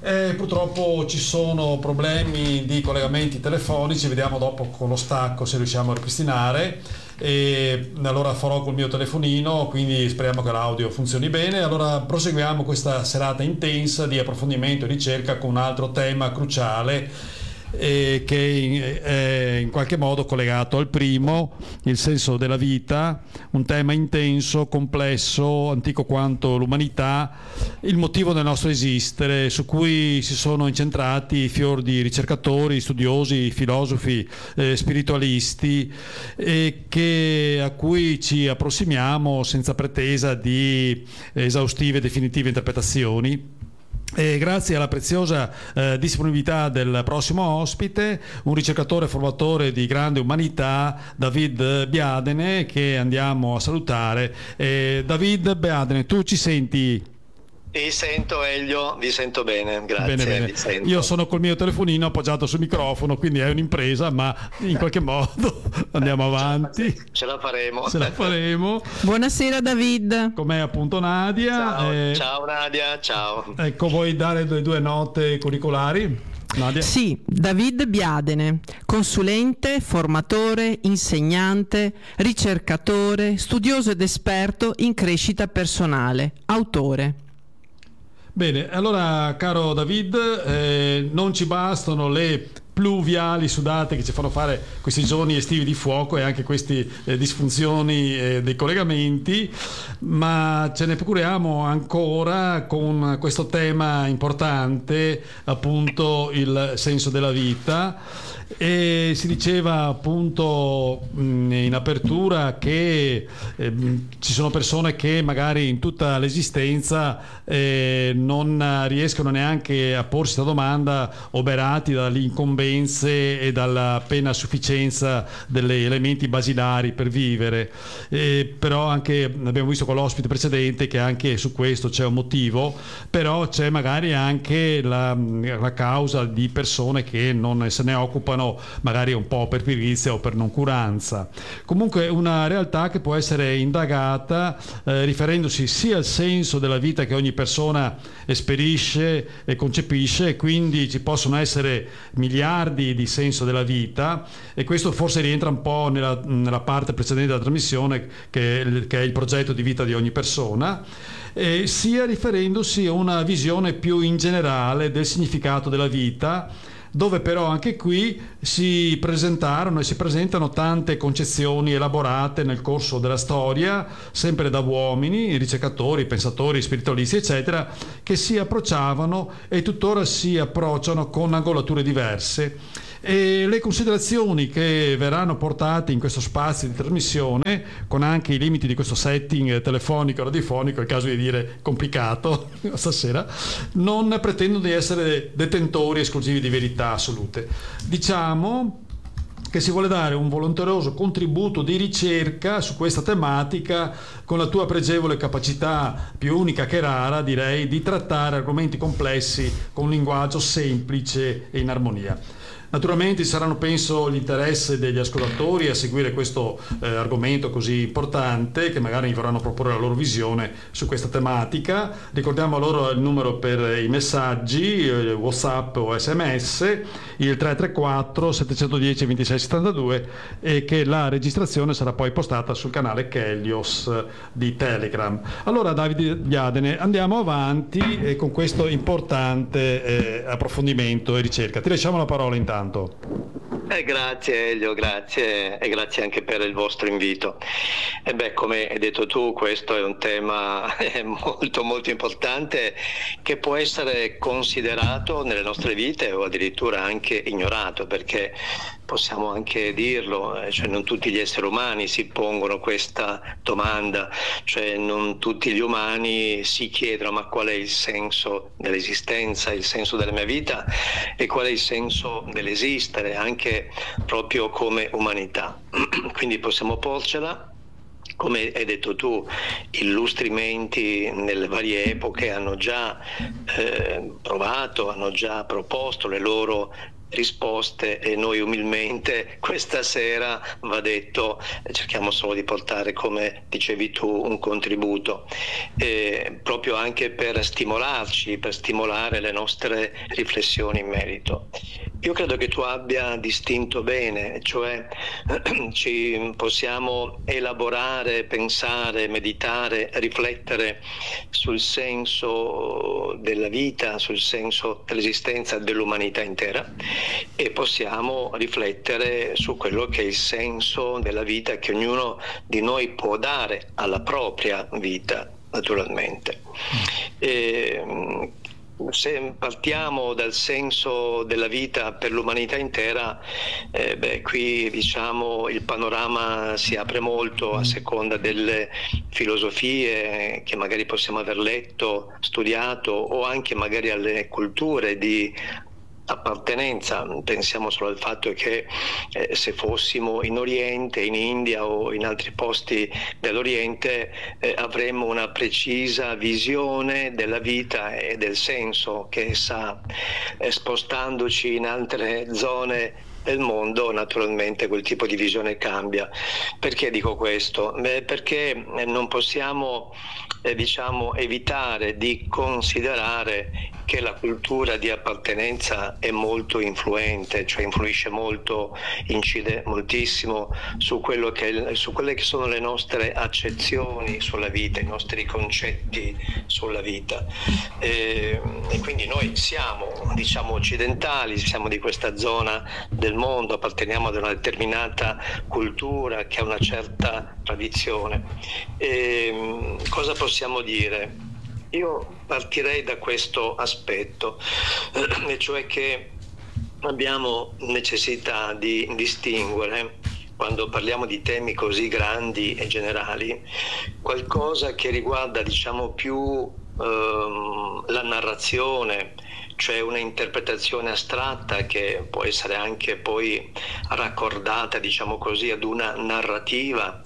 Purtroppo ci sono problemi di collegamenti telefonici, vediamo dopo con lo stacco se riusciamo a ripristinare. E allora farò col mio telefonino, quindi speriamo che l'audio funzioni bene. Allora proseguiamo questa serata intensa di approfondimento e ricerca con un altro tema cruciale che è in qualche modo collegato al primo, il senso della vita, un tema intenso, complesso, antico quanto l'umanità, il motivo del nostro esistere, su cui si sono incentrati fior di ricercatori, studiosi, filosofi, spiritualisti, a cui ci approssimiamo senza pretesa di esaustive e definitive interpretazioni. E grazie alla preziosa disponibilità del prossimo ospite, un ricercatore e formatore di grande umanità, David Biadene, che andiamo a salutare. David Biadene, tu ci senti? Vi sento, Elio, vi sento bene, grazie. Bene, bene. Vi sento. Io sono col mio telefonino appoggiato sul microfono, quindi è un'impresa, ma in qualche modo andiamo avanti. Ce la faremo. Ce la faremo. Buonasera David. Com'è appunto Nadia? Ciao Nadia, ciao. Ecco, vuoi dare le due note curricolari? Nadia? Sì, David Biadene, consulente, formatore, insegnante, ricercatore, studioso ed esperto in crescita personale, autore. Bene, allora caro David, non ci bastano le pluviali sudate che ci fanno fare questi giorni estivi di fuoco e anche queste disfunzioni dei collegamenti, ma ce ne procuriamo ancora con questo tema importante, appunto il senso della vita. E si diceva appunto in apertura che ci sono persone che magari in tutta l'esistenza non riescono neanche a porsi la domanda, oberati dalle incombenze e dalla appena sufficienza degli elementi basilari per vivere. Però anche abbiamo visto con l'ospite precedente che anche su questo c'è un motivo, però c'è magari anche la causa di persone che non se ne occupano, magari un po' per pigrizia o per noncuranza. Comunque una realtà che può essere indagata riferendosi sia al senso della vita che ogni persona esperisce e concepisce, e quindi ci possono essere miliardi di senso della vita, e questo forse rientra un po' nella parte precedente della trasmissione che è il progetto di vita di ogni persona, sia riferendosi a una visione più in generale del significato della vita, dove però anche qui si presentarono e si presentano tante concezioni elaborate nel corso della storia, sempre da uomini, ricercatori, pensatori, spiritualisti, eccetera, che si approcciavano e tuttora si approcciano con angolature diverse. E le considerazioni che verranno portate in questo spazio di trasmissione, con anche i limiti di questo setting telefonico, radiofonico, è il caso di dire complicato stasera, non pretendono di essere detentori esclusivi di verità assolute. Diciamo che si vuole dare un volonteroso contributo di ricerca su questa tematica, con la tua pregevole capacità più unica che rara, direi, di trattare argomenti complessi con un linguaggio semplice e in armonia. Naturalmente saranno, penso, l'interesse degli ascoltatori a seguire questo argomento così importante, che magari vorranno proporre la loro visione su questa tematica. Ricordiamo loro il numero per i messaggi, WhatsApp o SMS, il 334 710 2672, e che la registrazione sarà poi postata sul canale Kelios di Telegram. Allora Davide Biadene, andiamo avanti con questo importante approfondimento e ricerca. Ti lasciamo la parola intanto. Grazie Elio, grazie, e grazie anche per il vostro invito. Come hai detto tu, questo è un tema molto molto importante, che può essere considerato nelle nostre vite o addirittura anche ignorato, perché possiamo anche dirlo, cioè non tutti gli esseri umani si pongono questa domanda, cioè non tutti gli umani si chiedono: ma qual è il senso dell'esistenza, il senso della mia vita, e qual è il senso dell'esistere, anche proprio come umanità. Quindi possiamo porcela. Come hai detto tu, illustri menti nelle varie epoche hanno già provato, hanno già proposto le loro risposte, e noi umilmente questa sera, va detto, cerchiamo solo di portare, come dicevi tu, un contributo, proprio anche per stimolarci, per stimolare le nostre riflessioni in merito. Io credo che tu abbia distinto bene, cioè ci possiamo elaborare, pensare, meditare, riflettere sul senso della vita, sul senso dell'esistenza dell'umanità intera, e possiamo riflettere su quello che è il senso della vita che ognuno di noi può dare alla propria vita, naturalmente. Se partiamo dal senso della vita per l'umanità intera, qui diciamo il panorama si apre molto a seconda delle filosofie che magari possiamo aver letto, studiato, o anche magari alle culture di appartenenza. Pensiamo solo al fatto che se fossimo in Oriente, in India o in altri posti dell'Oriente, avremmo una precisa visione della vita e del senso che essa, spostandoci in altre zone del mondo, naturalmente quel tipo di visione cambia. Perché dico questo? Perché non possiamo evitare di considerare che la cultura di appartenenza è molto influente, cioè influisce molto, incide moltissimo su quelle che sono le nostre accezioni sulla vita, i nostri concetti sulla vita. E quindi noi siamo, occidentali, siamo di questa zona del mondo, apparteniamo ad una determinata cultura che ha una certa tradizione. Cosa possiamo dire? Io partirei da questo aspetto, e cioè che abbiamo necessità di distinguere, quando parliamo di temi così grandi e generali, qualcosa che riguarda più la narrazione, cioè una interpretazione astratta che può essere anche poi raccordata, ad una narrativa,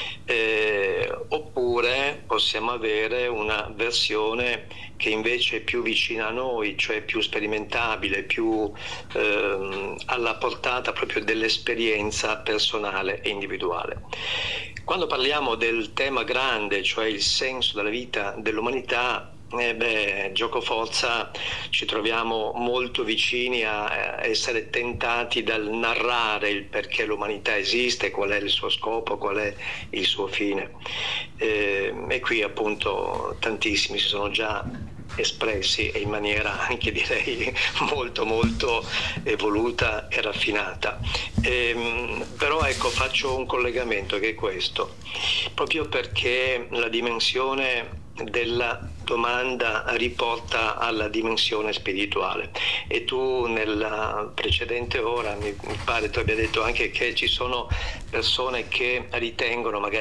oppure possiamo avere una versione che invece è più vicina a noi, cioè più sperimentabile, più alla portata proprio dell'esperienza personale e individuale. Quando parliamo del tema grande, cioè il senso della vita dell'umanità, giocoforza ci troviamo molto vicini a essere tentati dal narrare il perché l'umanità esiste, qual è il suo scopo, qual è il suo fine. E qui appunto tantissimi si sono già espressi, e in maniera anche direi molto molto evoluta e raffinata. Però ecco, faccio un collegamento che è questo, proprio perché la dimensione della domanda riporta alla dimensione spirituale, e tu nella precedente ora mi pare tu abbia detto anche che ci sono persone che ritengono magari